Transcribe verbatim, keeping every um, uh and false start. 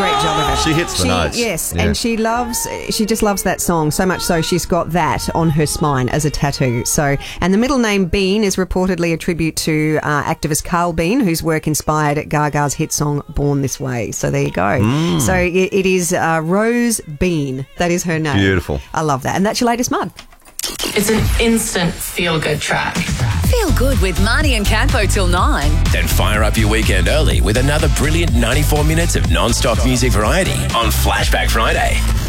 great job of it. She hits the she, notes. Yes, Yeah. and she loves, she just loves that song so much so she's got that on her spine as a tattoo. So, and the middle name Bean is reportedly a tribute to uh, activist Carl Bean, whose work inspired Gaga's hit song Born This Way. So there you go. Mm. So it, it is uh, Rose Bean. That is her name. Beautiful. I love that. And that's your latest mud. It's an instant feel-good track. Feel good with Marnie and Campo till nine. Then fire up your weekend early with another brilliant ninety-four minutes of non-stop music variety on Flashback Friday.